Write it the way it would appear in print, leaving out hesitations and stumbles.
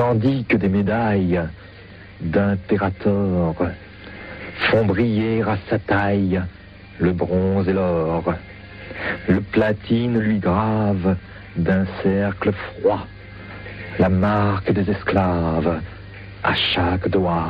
tandis que des médailles d'impérator font briller à sa taille le bronze et l'or. Le platine lui grave d'un cercle froid la marque des esclaves à chaque doigt.